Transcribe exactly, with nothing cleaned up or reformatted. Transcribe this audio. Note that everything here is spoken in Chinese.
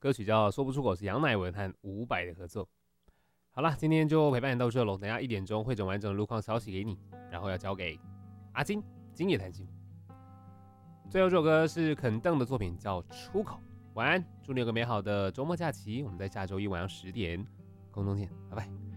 歌曲叫《说不出口》，是杨乃文和伍佰的合作。好啦，今天就陪伴你到这喽。等一下一点钟会整完整的路况消息给你，然后要交给阿金，今夜谈心。最后这首歌是肯邓的作品，叫《出口》。晚安，祝你有个美好的周末假期。我们在下周一晚上十点空中见，拜拜。